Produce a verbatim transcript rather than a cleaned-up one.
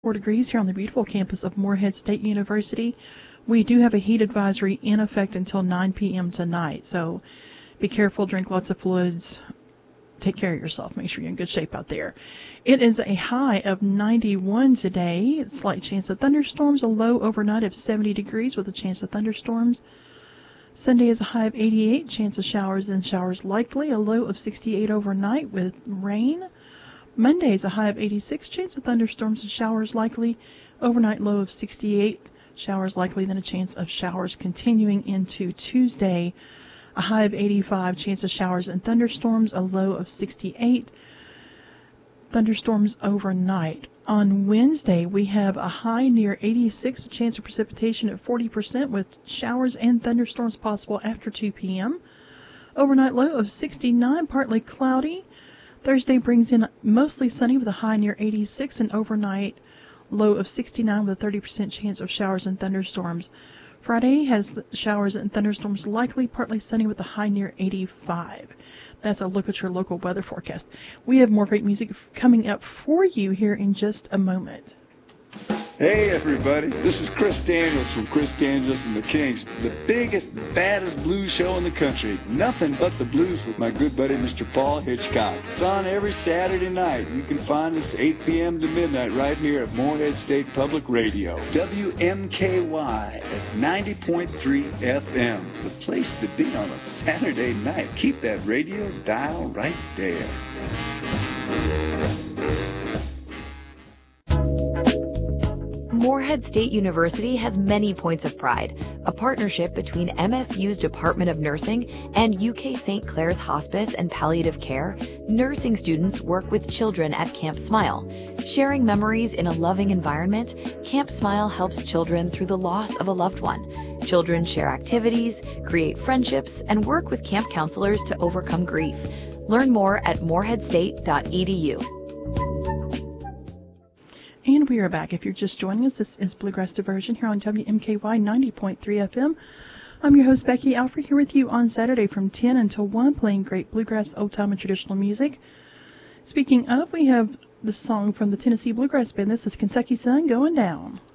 Four degrees here on the beautiful campus of Morehead State University. We do have a heat advisory in effect until nine p.m. tonight, so be careful, drink lots of fluids, take care of yourself, make sure you're in good shape out there. It is a high of ninety-one today, slight chance of thunderstorms, a low overnight of seventy degrees with a chance of thunderstorms. Sunday is a high of eighty-eight, chance of showers and showers likely, a low of sixty-eight overnight with rain. Monday is a high of eighty-six, chance of thunderstorms and showers likely, overnight low of sixty-eight, showers likely, then a chance of showers continuing into Tuesday, a high of eighty-five, chance of showers and thunderstorms, a low of sixty-eight, thunderstorms overnight. On Wednesday, we have a high near eighty-six, a chance of precipitation at forty percent with showers and thunderstorms possible after two p.m., overnight low of sixty-nine, partly cloudy. Thursday brings in mostly sunny with a high near eighty-six and overnight low of sixty-nine with a thirty percent chance of showers and thunderstorms. Friday has showers and thunderstorms likely, partly sunny with a high near eighty-five. That's a look at your local weather forecast. We have more great music coming up for you here in just a moment. Hey everybody, this is Chris Daniels from Chris Daniels and the Kings, the biggest, baddest blues show in the country. Nothing but the blues with my good buddy Mister Paul Hitchcock. It's on every Saturday night. You can find us eight p.m. to midnight right here at Morehead State Public Radio. W M K Y at ninety point three F M. The place to be on a Saturday night. Keep that radio dial right there. Morehead State University has many points of pride. A partnership between M S U's Department of Nursing and U K Saint Clair's Hospice and Palliative Care, nursing students work with children at Camp Smile. Sharing memories in a loving environment, Camp Smile helps children through the loss of a loved one. Children share activities, create friendships, and work with camp counselors to overcome grief. Learn more at morehead state dot e d u. And we are back. If you're just joining us, this is Bluegrass Diversion here on W M K Y ninety point three F M. I'm your host, Becky Alfred, here with you on Saturday from ten until one, playing great bluegrass, old-time, and traditional music. Speaking of, we have the song from the Tennessee Bluegrass Band. This is Kentucky Sun Going Down.